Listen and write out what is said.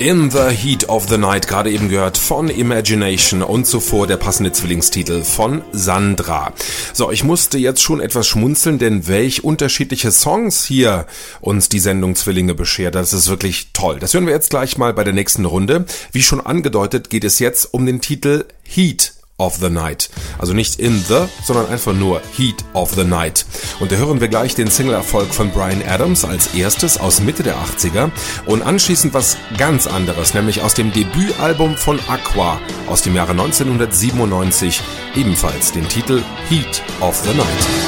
In the Heat of the Night, gerade eben gehört von Imagination und zuvor der passende Zwillingstitel von Sandra. So, ich musste jetzt schon etwas schmunzeln, denn welch unterschiedliche Songs hier uns die Sendung Zwillinge beschert, das ist wirklich toll. Das hören wir jetzt gleich mal bei der nächsten Runde. Wie schon angedeutet, geht es jetzt um den Titel Heat of the Night. Also nicht in the, sondern einfach nur Heat of the Night. Und da hören wir gleich den Single-Erfolg von Bryan Adams als erstes aus Mitte der 80er und anschließend was ganz anderes, nämlich aus dem Debütalbum von Aqua aus dem Jahre 1997, ebenfalls den Titel Heat of the Night.